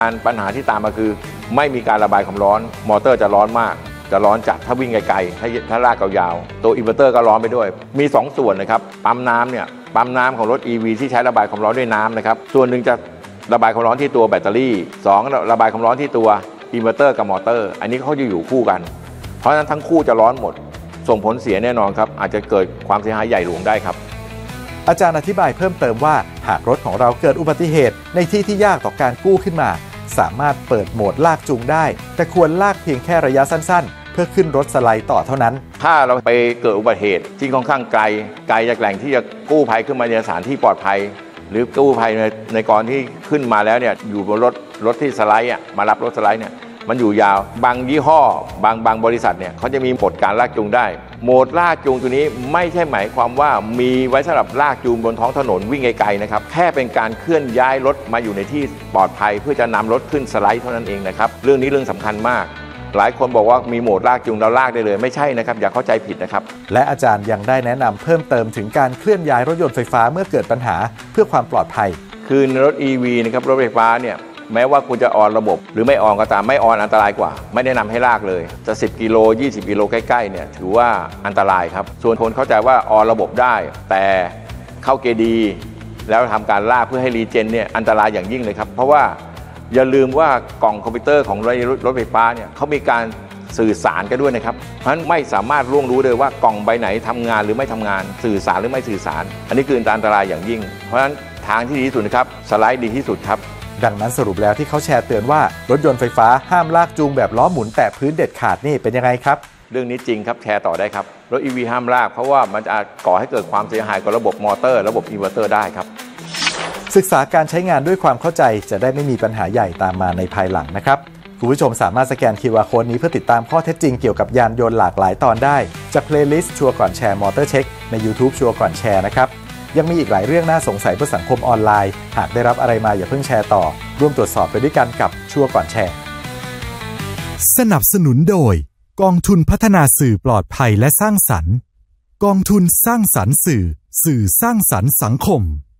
ปัญหาที่ตามมาคือไม่มีการระบายความร้อนมอเตอร์จะร้อนมากจะร้อนจัดถ้าวิ่งไกลๆถ้าลากยาวๆตัวอินเวอร์เตอร์ก็ร้อนไปด้วยมี2ส่วนนะครับปั๊มน้ำเนี่ยปั๊มน้ำของรถ EV ที่ใช้ระบายความร้อนด้วยน้ำนะครับส่วนหนึ่งจะระบายความร้อนที่ตัวแบตเตอรี่2ระบายความร้อนที่ตัวอินเวอร์เตอร์กับมอเตอร์อันนี้เขาจะอยู่คู่กันเพราะฉะนั้นทั้งคู่จะร้อนหมดส่งผลเสียแน่นอนครับอาจจะเกิดความเสียหายใหญ่หลวงได้ครับอาจารย์อธิบายเพิ่มเติมว่าหากรถของเราเกิดอุบัติเหตุในที่ยากต่อการกู้ขึ้นมาสามารถเปิดโหมดลากจูงได้แต่ควรลากเพียงแค่ระยะสั้นๆเพื่อขึ้นรถสไลด์ต่อเท่านั้นถ้าเราไปเกิดอุบัติเหตุที่ค่อนข้างไกลจากแหล่งที่จะกู้ภัยขึ้นมาในสถานที่ปลอดภัยหรือกู้ภัยในกรที่ขึ้นมาแล้วเนี่ยอยู่บนรถที่สไลด์มารับรถสไลด์เนี่ยมันอยู่ยาวบางยี่ห้อบางบริษัทเนี่ยเขาจะมีโหมดการลากจูงได้โหมดลากจูงตัวนี้ไม่ใช่หมายความว่ามีไว้สำหรับลากจูงบนท้องถนนวิ่งไกลๆนะครับแค่เป็นการเคลื่อนย้ายรถมาอยู่ในที่ปลอดภัยเพื่อจะนำรถขึ้นสไลด์เท่านั้นเองนะครับเรื่องนี้เรื่องสำคัญมากหลายคนบอกว่ามีโหมดลากจูงเราลากได้เลยไม่ใช่นะครับอย่าเข้าใจผิดนะครับและอาจารย์ยังได้แนะนำเพิ่มเติมถึงการเคลื่อนย้ายรถยนต์ไฟฟ้าเมื่อเกิดปัญหาเพื่อความปลอดภัยคือในรถ EV นะครับรถไฟฟ้าเนี่ยแม้ว่าคุณจะออนระบบหรือไม่ออนก็ตามไม่ออนอันตรายกว่าไม่แนะนำให้ลากเลยจะ10 กิโล 20 กิโลใกล้ๆเนี่ยถือว่าอันตรายครับส่วนคนเข้าใจว่าออนระบบได้แต่เข้าเกดีแล้วทำการลากเพื่อให้รีเจนเนี่ยอันตรายอย่างยิ่งเลยครับเพราะว่าอย่าลืมว่ากล่องคอมพิวเตอร์ของรถไฟฟ้าเนี่ยเขามีการสื่อสารกันด้วยนะครับเพราะฉะนั้นไม่สามารถล่วงรู้เลยว่ากล่องใบไหนทำงานหรือไม่ทำงานสื่อสารหรือไม่สื่อสารอันนี้คืออันตรายอย่างยิ่งเพราะฉะนั้นทางที่ดีที่สุดนะครับสไลด์ดีที่สุดครับดังนั้นสรุปแล้วที่เขาแชร์เตือนว่ารถยนต์ไฟฟ้าห้ามลากจูงแบบล้อหมุนแตะพื้นเด็ดขาดนี่เป็นยังไงครับเรื่องนี้จริงครับแชร์ต่อได้ครับรถ EV ห้ามลากเพราะว่ามันจะก่อให้เกิดความเสียหายกับระบบมอเตอร์ระบบอินเวอร์เตอร์ได้ครับศึกษาการใช้งานด้วยความเข้าใจจะได้ไม่มีปัญหาใหญ่ตามมาในภายหลังนะครับคุณผู้ชมสามารถสแกน QR Code นี้เพื่อติดตามข้อเท็จจริงเกี่ยวกับยานยนต์หลากหลายตอนได้จากเพลย์ลิสต์ชัวร์ก่อนแชร์มอเตอร์เช็คใน YouTube ชัวร์ก่อนแชร์นะครับยังมีอีกหลายเรื่องน่าสงสัยบนสังคมออนไลน์หากได้รับอะไรมาอย่าเพิ่งแชร์ต่อร่วมตรวจสอบไปด้วยกันกับชัวร์ก่อนแชร์สนับสนุนโดยกองทุนพัฒนาสื่อปลอดภัยและสร้างสรรค์กองทุนสร้างสรรค์สื่อสร้างสรรค์สังคม